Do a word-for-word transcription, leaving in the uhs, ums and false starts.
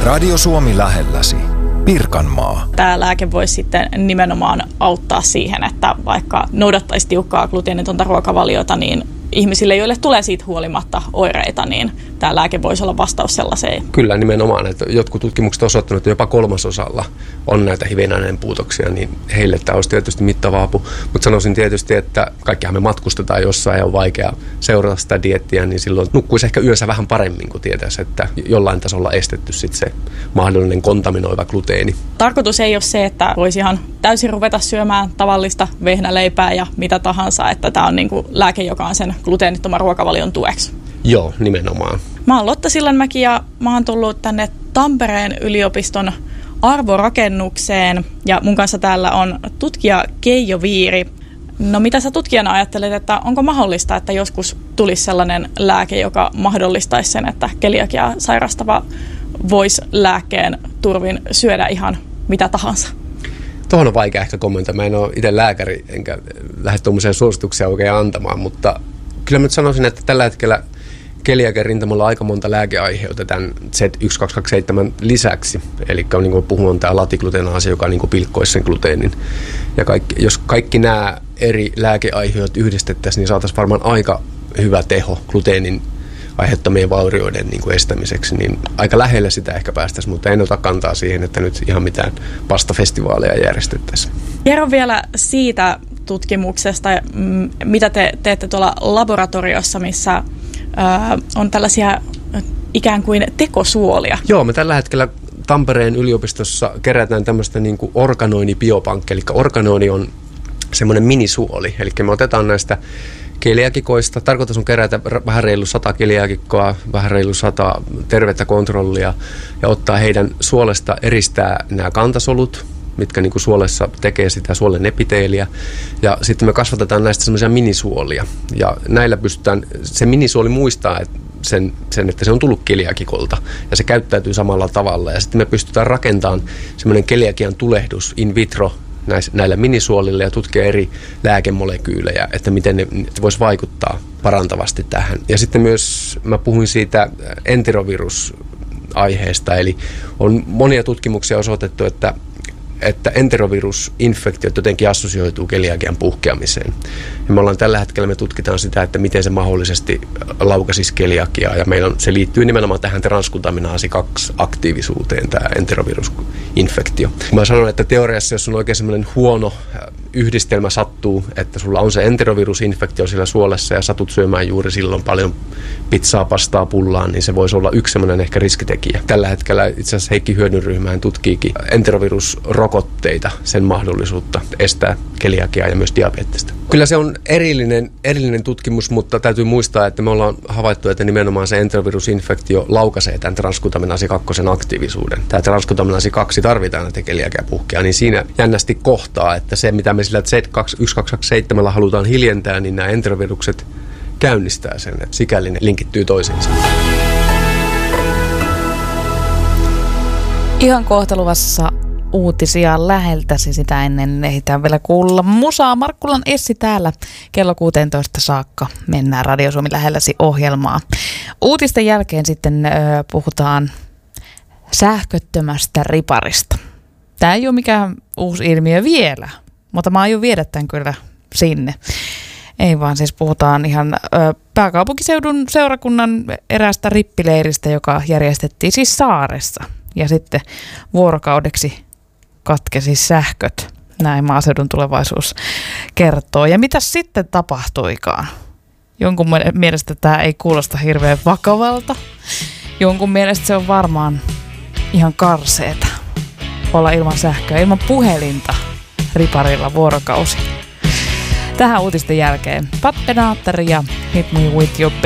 Radio Suomi lähelläsi. Pirkanmaa. Tämä lääke voisi sitten nimenomaan auttaa siihen, että vaikka noudattaisi tiukkaa gluteenitonta ruokavaliota, niin ihmisille, joille tulee siitä huolimatta oireita, niin tämä lääke voisi olla vastaus sellaiseen. Kyllä nimenomaan, että jotkut tutkimukset osoittavat, että jopa kolmasosalla on näitä hivinaineenpuutoksia, niin heille tämä olisi tietysti mittava apu. Mutta sanoisin tietysti, että kaikkihan me matkustetaan jossain ja on vaikea seurata sitä dieettiä, niin silloin nukkuisi ehkä yössä vähän paremmin, kun tietäisi, että jollain tasolla estetty sit se mahdollinen kontaminoiva gluteeni. Tarkoitus ei ole se, että voisi ihan täysin ruveta syömään tavallista vehnäleipää ja mitä tahansa, että tämä on niin kuin lääke, joka on sen gluteenittoman ruokavalion tueksi. Joo, nimenomaan. Mä oon Lotta Sillanmäki ja mä oon tullut tänne Tampereen yliopiston arvorakennukseen ja mun kanssa täällä on tutkija Keijo Viiri. No mitä sä tutkijana ajattelet, että onko mahdollista, että joskus tulisi sellainen lääke, joka mahdollistaisi sen, että keliakiaa sairastava voisi lääkkeen turvin syödä ihan mitä tahansa? Tuohon on vaikea ehkä kommentoida. Mä en ole itse lääkäri, enkä lähde tuommoiseen suosituksia oikein antamaan, mutta kyllä mä nyt sanoisin, että tällä hetkellä keliakian rintamalla aika monta lääkeaiheuta tämän Z yksi kaksi kaksi seitsemän lisäksi. Eli niin kuin puhun, on tämä latiglutenaasi, joka niin kuin pilkkoisi sen gluteenin. Ja kaikki, jos kaikki nämä eri lääkeaiheut yhdistettäisiin, niin saataisiin varmaan aika hyvä teho gluteenin aiheuttamien vaurioiden niin kuin estämiseksi, niin aika lähelle sitä ehkä päästäisiin, mutta en ota kantaa siihen, että nyt ihan mitään pastafestivaaleja järjestettäisiin. Kerro vielä siitä tutkimuksesta, mitä te teette tuolla laboratoriossa, missä ö, on tällaisia ikään kuin tekosuolia. Joo, me tällä hetkellä Tampereen yliopistossa kerätään tämmöistä niin kuin organoinibiopankkia, eli organoini on semmoinen minisuoli, eli me otetaan näistä keliakikoista. Tarkoitus on kerätä vähän reilu sata keliakikkoa, vähän reilu sata tervettä kontrollia ja ottaa heidän suolesta eristää nämä kantasolut, mitkä niin kuin suolessa tekee sitä suolen epiteeliä. Ja sitten me kasvatetaan näistä semmoisia minisuolia. Ja näillä pystytään, se minisuoli muistaa sen, sen, että se on tullut keliakikolta ja se käyttäytyy samalla tavalla. Ja sitten me pystytään rakentamaan semmoinen keliakian tulehdus in vitro näillä minisuolilla ja tutkia eri lääkemolekyylejä, että miten ne voisi vaikuttaa parantavasti tähän. Ja sitten myös mä puhuin siitä enterovirusaiheesta, eli on monia tutkimuksia osoitettu, että että enterovirusinfektiot jotenkin assosioituu keliakian puhkeamiseen. Ja me ollaan tällä hetkellä, me tutkitaan sitä, että miten se mahdollisesti laukaisisi keliakiaa, ja meillä on, se liittyy nimenomaan tähän transglutaminaasi kaksi aktiivisuuteen, tämä enterovirusinfektio. Mä sanon, että teoriassa, jos on oikein semmoinen huono yhdistelmä sattuu, että sulla on se enterovirusinfektio sillä suolessa ja satut syömään juuri silloin paljon pizzaa, pastaa, pullaan, niin se voisi olla yksi semmoinen ehkä riskitekijä. Tällä hetkellä itse asiassa Heikki Hyödyn ryhmään tutkiikin enterovirusrokotteita, sen mahdollisuutta estää keliakiaa ja myös diabetesta. Kyllä se on erillinen, erillinen tutkimus, mutta täytyy muistaa, että me ollaan havaittu, että nimenomaan se enterovirusinfektio laukaisee tämän transglutaminaasi kaksi aktiivisuuden. Tämä transglutaminaasi kaksi tarvitaan, että keliakia puhkeaa, niin siinä jännästi kohtaa, että se mitä me sillä Z yksi kaksi kaksi seitsemän halutaan hiljentää, niin nämä enterovirukset käynnistää sen, että sikäli ne linkittyy toisiinsa. Ihan kohta luvassa uutisia läheltäsi, sitä ennen ehditään vielä kuulla musaa. Markkulan Essi täällä kello kuusitoista saakka mennään Radio Suomi lähelläsi -ohjelmaa. Uutisten jälkeen sitten ö, puhutaan sähköttömästä riparista. Tämä ei ole mikään uusi ilmiö vielä, mutta mä aion viedä tämän kyllä sinne. Ei vaan, siis puhutaan ihan ö, pääkaupunkiseudun seurakunnan eräästä rippileiristä, joka järjestettiin siis saaressa. Ja sitten vuorokaudeksi katkesi sähköt, näin Maaseudun Tulevaisuus kertoo. Ja mitä sitten tapahtuikaan? Jonkun mielestä tämä ei kuulosta hirveän vakavalta. Jonkun mielestä se on varmaan ihan karseeta olla ilman sähköä, ilman puhelinta riparilla vuorokausi. Tähän uutisten jälkeen Pat Benatar ja Hit Me With Your Baby.